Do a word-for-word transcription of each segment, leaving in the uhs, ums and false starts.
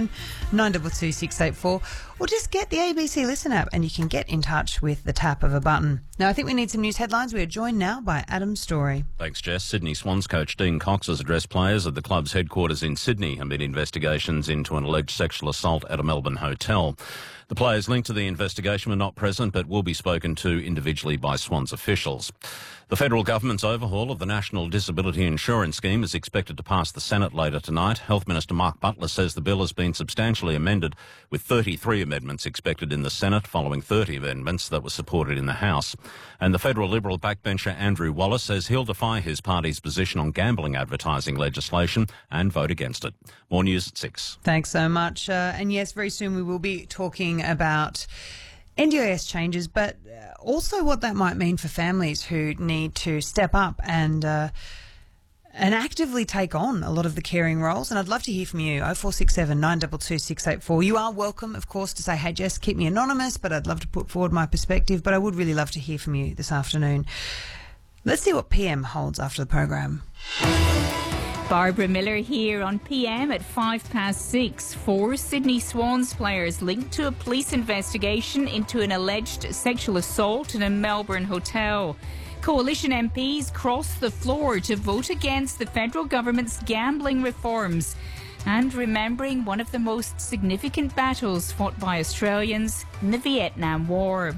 seven nine two two six eight four, or just get the A B C Listen app and you can get in touch with the tap of a button. Now, I think we need some news headlines. We are joined now by Adam Story. Thanks, Jess. Sydney Swans coach Dean Cox has addressed players at the club's headquarters in Sydney amid investigations into an alleged sexual assault at a Melbourne hotel. The players linked to the investigation were not present but will be spoken to individually by Swans officials. The federal government's overhaul of the National Disability Insurance Scheme is expected to pass the Senate later tonight. Health Minister Mark Butler says the bill has been substantially amended, with thirty-three amendments expected in the Senate following thirty amendments that were supported in the House. And the federal Liberal backbencher Andrew Wallace says he'll defy his party's position on gambling advertising legislation and vote against it. More news at six. Thanks so much. Uh, and yes, very soon we will be talking about N D I S changes, but also what that might mean for families who need to step up and uh, and actively take on a lot of the caring roles. And I'd love to hear from you. oh four six seven nine two two six eight four. You are welcome, of course, to say, hey, Jess, keep me anonymous, but I'd love to put forward my perspective. But I would really love to hear from you this afternoon. Let's see what P M holds after the program. Barbara Miller here on P M at five past six. Four Sydney Swans players linked to a police investigation into an alleged sexual assault in a Melbourne hotel. Coalition M Ps crossed the floor to vote against the federal government's gambling reforms and remembering one of the most significant battles fought by Australians in the Vietnam War.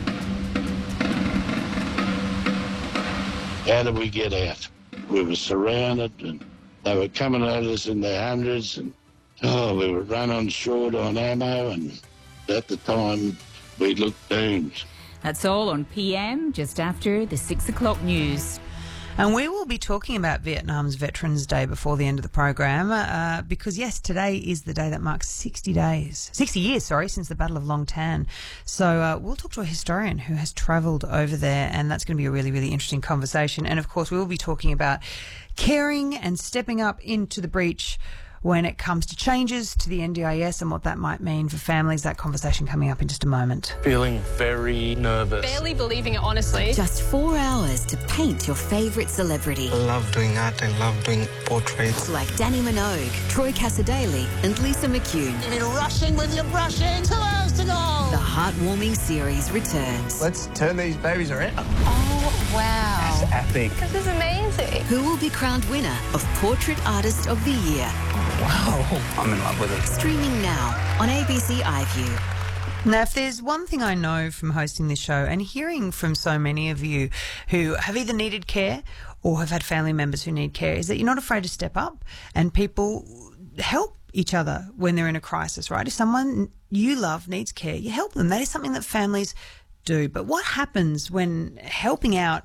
How did we get out? We were surrounded and they were coming at us in their hundreds, and oh, we were running short on ammo, and at the time we looked doomed. That's all on P M, just after the six o'clock news. And we will be talking about Vietnam's Veterans Day before the end of the program, uh, because yes, today is the day that marks sixty days, sixty years, sorry, since the Battle of Long Tan. So uh, we'll talk to a historian who has travelled over there, and that's going to be a really, really interesting conversation. And of course, we will be talking about caring and stepping up into the breach when it comes to changes to the N D I S and what that might mean for families. That conversation coming up in just a moment. Feeling very nervous. Barely believing it, honestly. Just four hours to paint your favourite celebrity. I love doing art. I love doing portraits. Like Danny Minogue, Troy Cassadaly and Lisa McCune. You've been rushing with your brushing. Two hours to go. The heartwarming series returns. Let's turn these babies around. Oh, wow. That's epic. This is amazing. Who will be crowned winner of Portrait Artist of the Year? Wow, I'm in love with it. Streaming now on A B C iView. Now, if there's one thing I know from hosting this show and hearing from so many of you who have either needed care or have had family members who need care, is that you're not afraid to step up and people help each other when they're in a crisis, right? If someone you love needs care, you help them. That is something that families do. But what happens when helping out,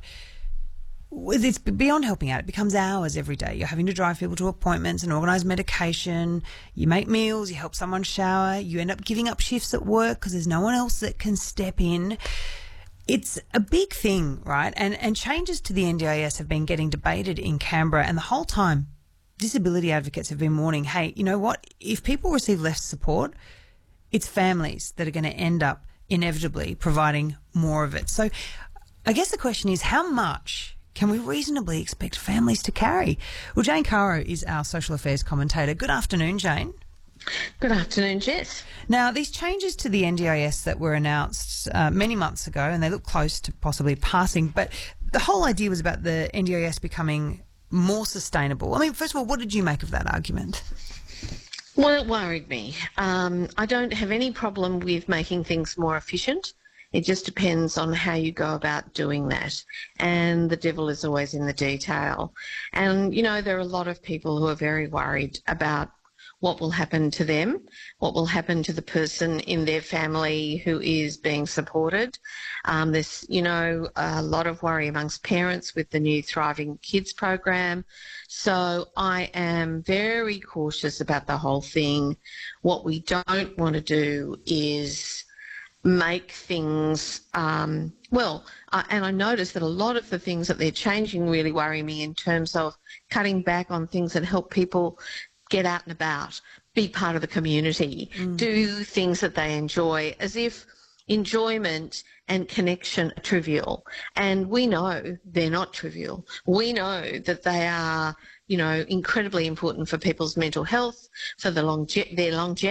it's beyond helping out, it becomes hours every day. You're having to drive people to appointments and organise medication, you make meals, you help someone shower, you end up giving up shifts at work because there's no one else that can step in. It's a big thing, right? And and changes to the N D I S have been getting debated in Canberra, and the whole time disability advocates have been warning, hey, you know what, if people receive less support, it's families that are going to end up inevitably providing more of it. So I guess the question is, how much can we reasonably expect families to carry? Well, Jane Caro is our social affairs commentator. Good afternoon, Jane. Good afternoon, Jess. Now, these changes to the N D I S that were announced uh, many months ago, and they look close to possibly passing, but the whole idea was about the N D I S becoming more sustainable. I mean, first of all, what did you make of that argument? Well, it worried me. Um, I don't have any problem with making things more efficient. It just depends on how you go about doing that. And the devil is always in the detail. And, you know, there are a lot of people who are very worried about what will happen to them, what will happen to the person in their family who is being supported. Um, there's, you know, a lot of worry amongst parents with the new Thriving Kids program. So I am very cautious about the whole thing. What we don't want to do is make things, um, well, uh, and I notice that a lot of the things that they're changing really worry me in terms of cutting back on things that help people get out and about, be part of the community, mm. do things that they enjoy, as if enjoyment and connection are trivial. And we know they're not trivial. We know that they are, you know, incredibly important for people's mental health, for the longe- their longevity.